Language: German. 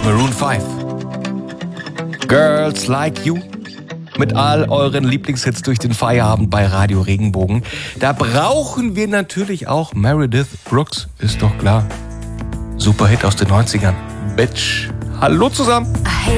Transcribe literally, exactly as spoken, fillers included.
Maroon five. Girls Like You. Mit all euren Lieblingshits durch den Feierabend bei Radio Regenbogen. Da brauchen wir natürlich auch Meredith Brooks, ist doch klar. Super Hit aus den neunzigern. Bitch. Hallo zusammen. I